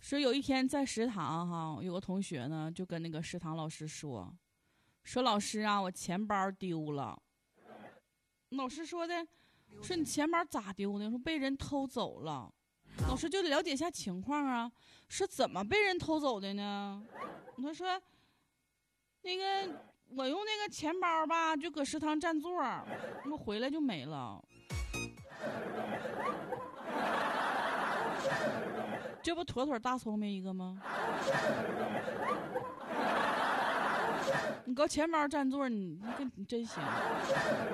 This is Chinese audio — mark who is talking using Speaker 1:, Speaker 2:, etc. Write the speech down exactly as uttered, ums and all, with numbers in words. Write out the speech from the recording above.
Speaker 1: 说有一天在食堂哈，有个同学呢就跟那个食堂老师说，说老师啊，我钱包丢了。老师说的，说你钱包咋丢的？说被人偷走了。老师就得了解一下情况啊，说怎么被人偷走的呢？他说，那个我用那个钱包吧，就搁食堂占座，我回来就没了。这不妥妥大聪明一个吗？你搁钱包占座，你你你真行。